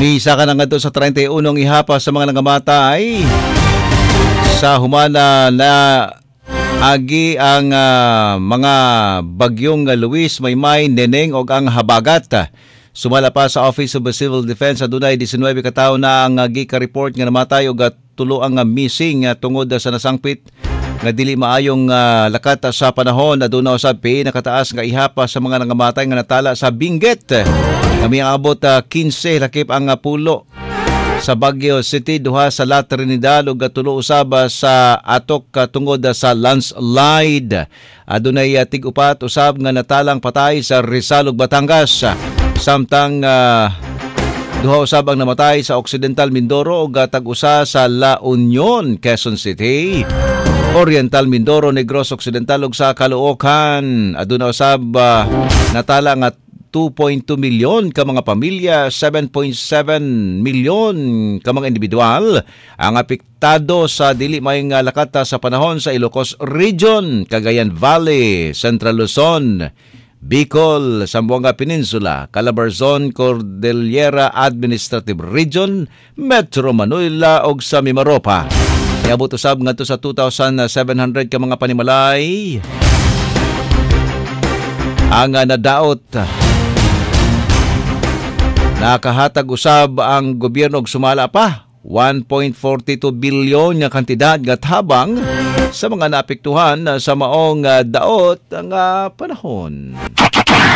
Misa ka na nga sa 31 ihapa sa mga nangamatay sa humana na agi ang mga bagyong Luis, Maymay, Neneng o ang Habagat. Sumala pa sa Office of Civil Defense adunay 19 katawo na ang gika-report nga namatay og tulo ang missing tungod sa nasangpit nga dili maayong lakat sa panahon. Aduna usab nakataas nga ihapa sa mga nangamatay nga natala sa Benguet. Kami ang abot 15 lakip ang pulo sa Baguio City, duha sa La Trinidad ug tulo usab sa atok tungod sa landslide. Adunay tig-upat usab nga natalang patay sa Rizal ug Batangas. Samtang duha usab ang namatay sa Occidental Mindoro ug tag-usa sa La Union, Quezon City. Oriental Mindoro, Negros Occidental ug sa Caloocan. Aduna usab natala nga 2.2 milyon ka mga pamilya, 7.7 milyon ka mga individual ang apektado sa dili maayong lakat sa panahon sa Ilocos Region, Cagayan Valley, Central Luzon, Bicol, Zamboanga Peninsula, Calabarzon, Cordillera Administrative Region, Metro Manila ug sa Mimaropa. Niabot usab ngadto sa 2,700 ka mga panimalay ang nadaot. Nakahatag usab ang gobyerno og sumala pa 1.42 bilyon nga kantidad nga tabang sa mga naapektuhan sa maong daot nga panahon.